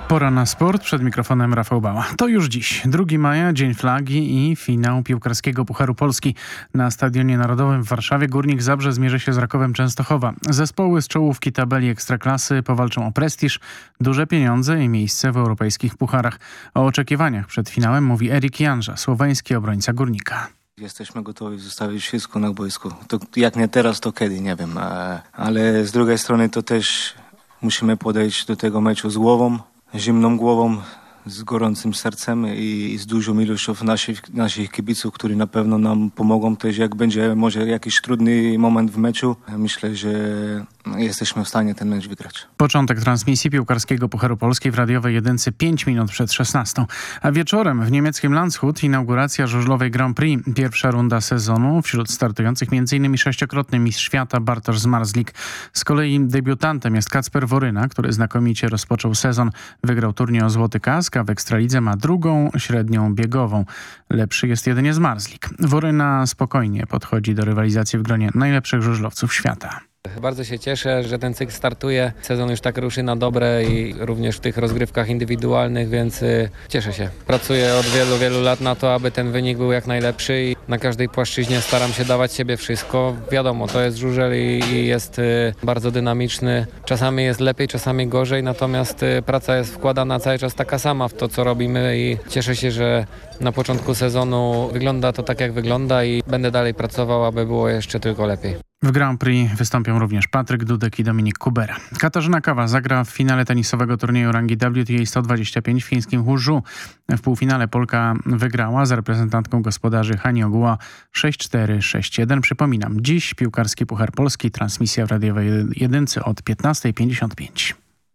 Pora na sport. Przed mikrofonem Rafał Bała. To już dziś, 2 maja, Dzień Flagi i finał piłkarskiego Pucharu Polski. Na Stadionie Narodowym w Warszawie Górnik Zabrze zmierzy się z Rakowem Częstochowa. Zespoły z czołówki tabeli Ekstraklasy powalczą o prestiż, duże pieniądze i miejsce w europejskich pucharach. O oczekiwaniach przed finałem mówi Erik Janża, słoweński obrońca Górnika. Jesteśmy gotowi zostawić wszystko na boisku. To jak nie teraz, to kiedy, nie wiem. Ale z drugiej strony to też musimy podejść do tego meczu z głową, zimną głową, z gorącym sercem i z dużą ilością naszych kibiców, którzy na pewno nam pomogą też, jak będzie może jakiś trudny moment w meczu. Myślę, że jesteśmy w stanie ten mecz wygrać. Początek transmisji piłkarskiego Pucharu Polski w radiowej jedynce 5 minut przed 16. A wieczorem w niemieckim Landshut inauguracja żużlowej Grand Prix. Pierwsza runda sezonu. Wśród startujących m.in. 6-krotny mistrz świata Bartosz Zmarzlik. Z kolei debiutantem jest Kacper Woryna, który znakomicie rozpoczął sezon. Wygrał turniej o Złoty Kask, a w Ekstralidze ma drugą średnią biegową. Lepszy jest jedynie Zmarzlik. Woryna spokojnie podchodzi do rywalizacji w gronie najlepszych żużlowców świata. Bardzo się cieszę, że ten cykl startuje. Sezon już tak ruszy na dobre i również w tych rozgrywkach indywidualnych, więc cieszę się. Pracuję od wielu lat na to, aby ten wynik był jak najlepszy i na każdej płaszczyźnie staram się dawać siebie wszystko. Wiadomo, to jest żużel i jest bardzo dynamiczny. Czasami jest lepiej, czasami gorzej, natomiast praca jest wkładana cały czas taka sama w to, co robimy i cieszę się, że na początku sezonu wygląda to tak, jak wygląda i będę dalej pracował, aby było jeszcze tylko lepiej. W Grand Prix wystąpią również Patryk Dudek i Dominik Kubera. Katarzyna Kawa zagra w finale tenisowego turnieju rangi WTA 125 w fińskim Huzhu. W półfinale Polka wygrała z reprezentantką gospodarzy Hani Oguła 6-4, 6-1. Przypominam, dziś piłkarski Puchar Polski, transmisja w radiowej jedynce od 15:55.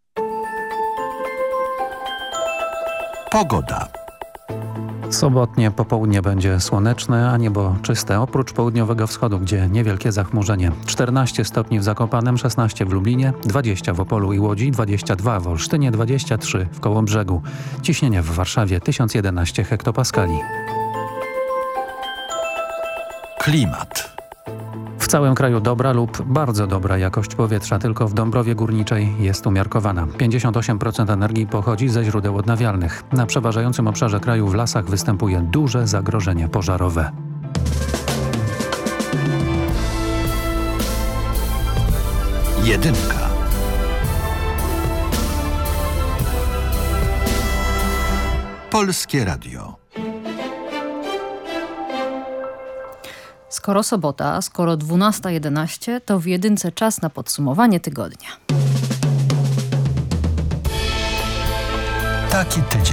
Pogoda. Sobotnie popołudnie będzie słoneczne, a niebo czyste, oprócz południowego wschodu, gdzie niewielkie zachmurzenie. 14 stopni w Zakopanem, 16 w Lublinie, 20 w Opolu i Łodzi, 22 w Olsztynie, 23 w Kołobrzegu. Ciśnienie w Warszawie 1011 hektopaskali. Klimat. W całym kraju dobra lub bardzo dobra jakość powietrza, tylko w Dąbrowie Górniczej jest umiarkowana. 58% energii pochodzi ze źródeł odnawialnych. Na przeważającym obszarze kraju w lasach występuje duże zagrożenie pożarowe. Jedynka. Polskie Radio. Skoro sobota, skoro 12:11, to w jedynce czas na podsumowanie tygodnia. Taki tydzień.